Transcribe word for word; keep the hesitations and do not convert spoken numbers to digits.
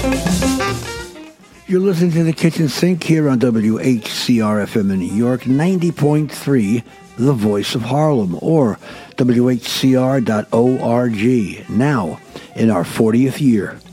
You're listening to The Kitchen Sink here on W H C R F M in New York, ninety point three, The Voice of Harlem, or W H C R dot org. Now, in our fortieth year.